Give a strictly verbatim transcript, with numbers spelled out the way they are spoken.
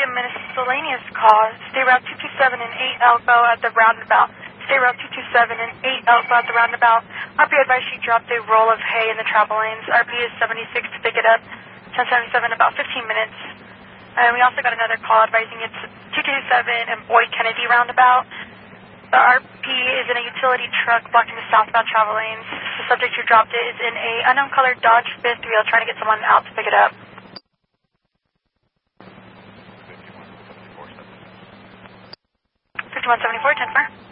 a miscellaneous call. Stay route two two seven and eight Alpha at the roundabout. Stay route two two seven and eight Alpha at the roundabout. R P advised she dropped a roll of hay in the travel lanes. R P is seventy-six to pick it up. ten seventy-seven, about fifteen minutes. And we also got another call advising it's two two seven and Boyd Kennedy roundabout. The R P is in a utility truck blocking the southbound travel lanes. The subject who dropped it is in a unknown colored Dodge fifth wheel trying to get someone out to pick it up. fifty-one seventy-four, ten four.